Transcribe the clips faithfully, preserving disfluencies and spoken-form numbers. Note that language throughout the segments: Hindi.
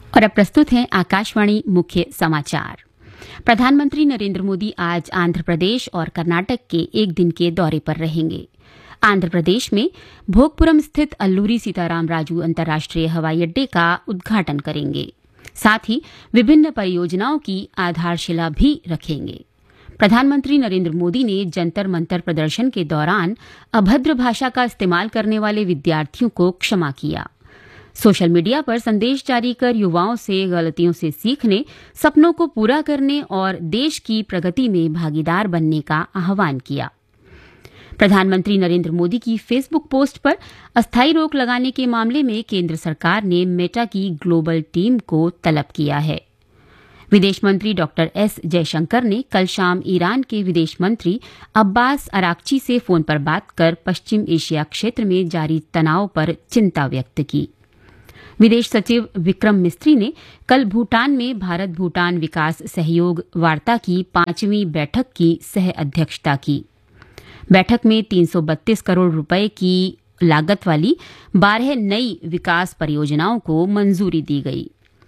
और अब प्रस्तुत हैं आकाशवाणी मुख्य समाचार। प्रधानमंत्री नरेंद्र मोदी आज आंध्र प्रदेश और कर्नाटक के एक दिन के दौरे पर रहेंगे। आंध्र प्रदेश में भोगपुरम स्थित अल्लूरी सीताराम राजू अंतर्राष्ट्रीय हवाई अड्डे का उद्घाटन करेंगे। साथ ही विभिन्न परियोजनाओं की आधारशिला भी रखेंगे। प्रधानमंत्री नरेंद्र मोदी ने जंतर मंतर प्रदर्शन के दौरान अभद्र भाषा का इस्तेमाल करने वाले विद्यार्थियों को क्षमा किया। सोशल मीडिया पर संदेश जारी कर युवाओं से गलतियों से सीखने, सपनों को पूरा करने और देश की प्रगति में भागीदार बनने का आह्वान किया। प्रधानमंत्री नरेंद्र मोदी की फेसबुक पोस्ट पर अस्थायी रोक लगाने के मामले में केंद्र सरकार ने मेटा की ग्लोबल टीम को तलब किया है। विदेश मंत्री डॉक्टर एस जयशंकर ने कल शाम ईरान के विदेश मंत्री अब्बास अराक्ची से फोन पर बात कर पश्चिम एशिया क्षेत्र में जारी तनाव पर चिंता व्यक्त की। विदेश सचिव विक्रम मिस्त्री ने कल भूटान में भारत भूटान विकास सहयोग वार्ता की पांचवीं बैठक की सह अध्यक्षता की। बैठक में तीन सौ बत्तीस करोड़ रुपए की लागत वाली बारह नई विकास परियोजनाओं को मंजूरी दी गई।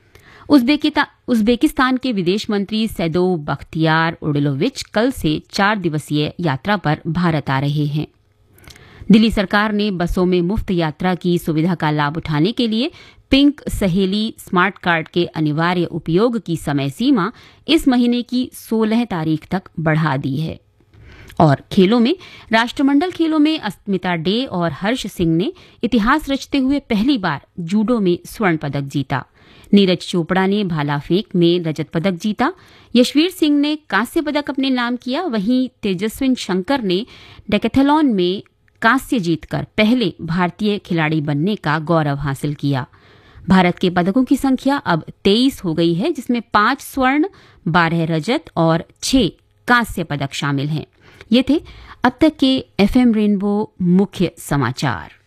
उज्बेकिस्तान के विदेश मंत्री सैदोव बख्तियार ओडिलोविच कल से चार दिवसीय यात्रा पर भारत आ रहे हैं। दिल्ली सरकार ने बसों में मुफ्त यात्रा की सुविधा का लाभ उठाने के लिए पिंक सहेली स्मार्ट कार्ड के अनिवार्य उपयोग की समय सीमा इस महीने की सोलह तारीख तक बढ़ा दी है। और खेलों में राष्ट्रमंडल खेलों में अस्मिता डे और हर्ष सिंह ने इतिहास रचते हुए पहली बार जूडो में स्वर्ण पदक जीता। नीरज चोपड़ा ने भाला फेंक में रजत पदक जीता। यशवीर सिंह ने कांस्य पदक अपने नाम किया। वहीं तेजस्विन शंकर ने डेकेथलॉन में कांस्य जीतकर पहले भारतीय खिलाड़ी बनने का गौरव हासिल किया। भारत के पदकों की संख्या अब तेईस हो गई है, जिसमें पांच स्वर्ण, बारह रजत और छह कांस्य पदक शामिल हैं। ये थे अब तक के एफएम रेनबो मुख्य समाचार।